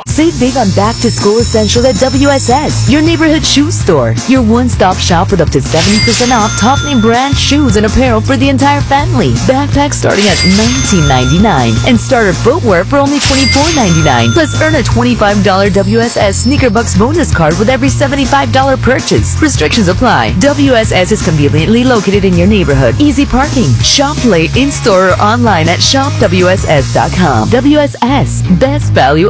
Save big on back-to-school essentials at WSS, your neighborhood shoe store. Your one-stop shop with up to 70% off top-name brand shoes and apparel for the entire family. Backpacks starting at $19.99 and starter footwear for only $24.99. Plus, earn a $25 WSS Sneaker Bucks bonus card with every $75 purchase. Restrictions apply. WSS is conveniently located in your neighborhood. Easy parking. Shop late in-store or online at shopwss.com. WSS, best value